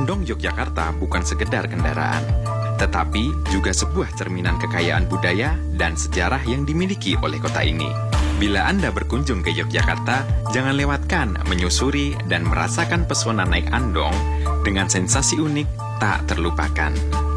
Andong Yogyakarta bukan sekedar kendaraan, tetapi juga sebuah cerminan kekayaan budaya dan sejarah yang dimiliki oleh kota ini. Bila Anda berkunjung ke Yogyakarta, jangan lewatkan menyusuri dan merasakan pesona naik andong dengan sensasi unik tak terlupakan.